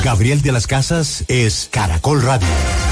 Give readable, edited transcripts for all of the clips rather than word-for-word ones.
Gabriel de las Casas es Caracol Radio.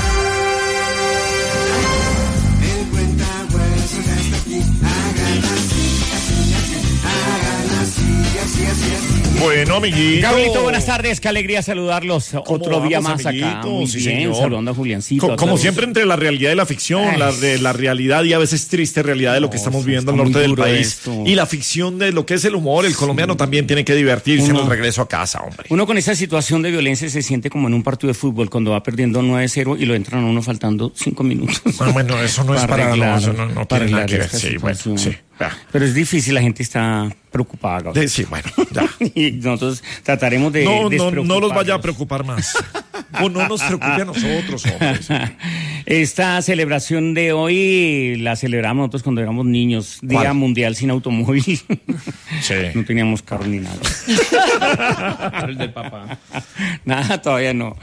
Bueno, amiguito. Gabrielito, buenas tardes, qué alegría saludarlos. Otro día más acá. Muy sí, bien, señor. saludando a Juliancito. Como siempre, entre la realidad y la ficción, la realidad y a veces triste realidad de lo que estamos viviendo al norte del país y la ficción de lo que es el humor. El colombiano también tiene que divertirse en el regreso a casa, hombre. Uno con esa situación de violencia se siente como en un partido de fútbol cuando va perdiendo 9-0 y lo entran a uno faltando 5 minutos. Bueno, eso no es para eso no tiene nada que ver. Sí, bueno, sí. Pero es difícil, la gente está preocupada, Gabriel. Sí, bueno, ya. Y nosotros trataremos de no los vaya a preocupar más. O no nos preocupe a nosotros, hombres. Esta celebración de hoy la celebramos nosotros cuando éramos niños. Día ¿Cuál? Mundial sin automóvil. Sí. No teníamos carro ni nada. El del papá. Nada, todavía no.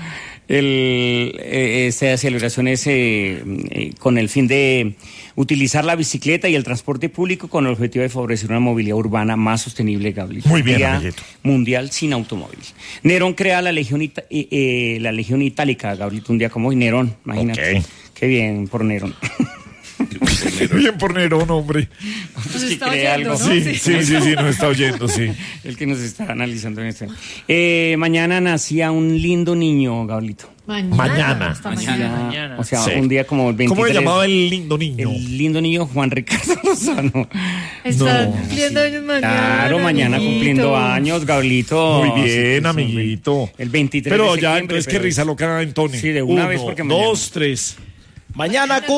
Esta celebración es con el fin de utilizar la bicicleta y el transporte público con el objetivo de favorecer una movilidad urbana más sostenible, Gabriel. Muy bien, Día amiguito. Mundial sin automóvil. Nerón crea la Legión Itálica, Gabriel, un día como hoy. Nerón, imagínate. Ok. Qué bien por Nerón. Bien por Nerón, hombre. Pues está que cree oyendo, algo. ¿no? Sí, nos está oyendo, sí. El que nos está analizando en este. Mañana nacía un lindo niño, Gabrielito. Mañana. Hasta Mañana. O sea, Sí. un día como el 23. ¿Cómo le llamaba el lindo niño? El lindo niño Juan Ricardo Lozano. Está No. cumpliendo años mañana. Claro, mañana amiguito. cumpliendo años, Gabrielito. Muy bien, Sí, amiguito. El 23 Pero de ya, septiembre. entonces, qué risa loca, Antonio. Sí, de una 1, vez, porque mañana. 2, 3. Mañana